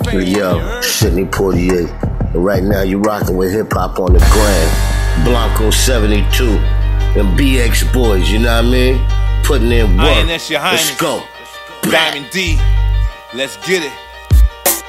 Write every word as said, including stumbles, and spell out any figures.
Yo, Sidney Poitier. And right now you're rocking with hip hop on the gram. Blanco seventy-two and B X boys, you know what I mean? Putting in work. I N S your Highness. Let's go. Diamond D. Let's get it.